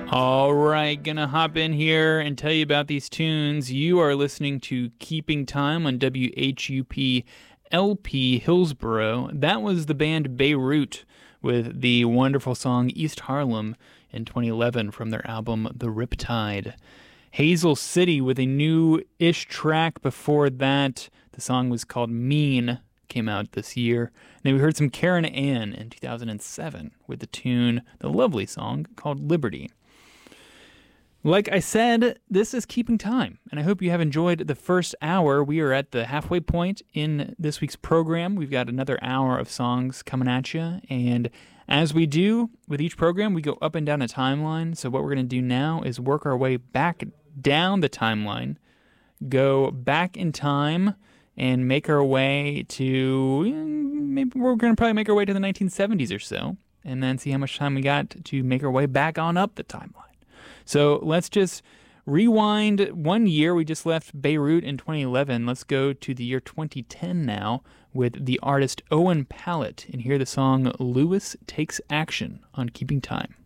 All right, gonna hop in here and tell you about these tunes. You are listening to Keeping Time on WHUP LP Hillsboro. That was the band Beirut with the wonderful song East Harlem in 2011 from their album The Riptide. Hazel City with a new-ish track before that. The song was called Mean, came out this year. And then we heard some Karen Ann in 2007 with the tune, the lovely song called Liberty. Like I said, this is Keeping Time, and I hope you have enjoyed the first hour. We are at the halfway point in this week's program. We've got another hour of songs coming at you, and as we do with each program, we go up and down a timeline. So what we're going to do now is work our way back down the timeline, go back in time, and make our way to, maybe we're going to probably make our way to the 1970s or so, and then see how much time we got to make our way back on up the timeline. So let's just rewind 1 year. We just left Beirut in 2011. Let's go to the year 2010 now with the artist Owen Pallett and hear the song Lewis Takes Action on Keeping Time.